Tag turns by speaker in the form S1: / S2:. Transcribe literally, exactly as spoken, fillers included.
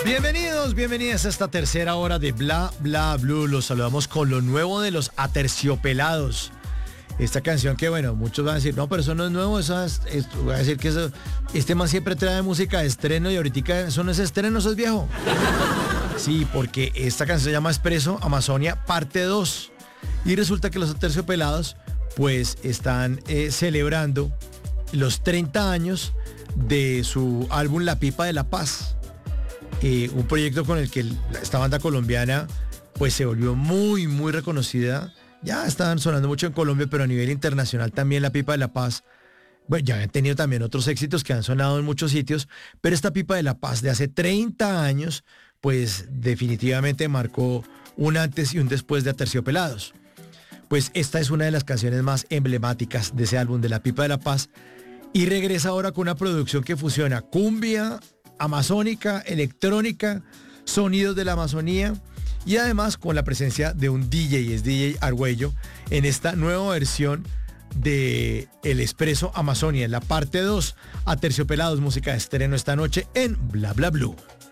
S1: Bienvenidos, bienvenidas a esta tercera hora de Bla Bla Blue. Los saludamos con lo nuevo de los Aterciopelados. Esta canción que, bueno, muchos van a decir, no, pero eso no es nuevo, eso es, es, voy a decir que eso, este man siempre trae música de estreno y ahorita eso no es estreno, eso es viejo. Sí, porque esta canción se llama Expreso Amazonia parte dos. Y resulta que los Aterciopelados, pues, están eh, celebrando los treinta años de su álbum La Pipa de la Paz. Eh, un proyecto con el que esta banda colombiana pues se volvió muy muy reconocida. Ya estaban sonando mucho en Colombia, pero a nivel internacional también La Pipa de la Paz. Bueno, ya han tenido también otros éxitos que han sonado en muchos sitios, pero esta Pipa de la Paz de hace treinta años pues definitivamente marcó un antes y un después de Aterciopelados. Pues esta es una de las canciones más emblemáticas de ese álbum de La Pipa de la Paz y regresa ahora con una producción que fusiona cumbia amazónica, electrónica, sonidos de la Amazonía y además con la presencia de un D J, es D J Argüello, en esta nueva versión de El Expreso Amazonia, en la parte dos, Aterciopelados, música de estreno esta noche en Bla Bla Blue.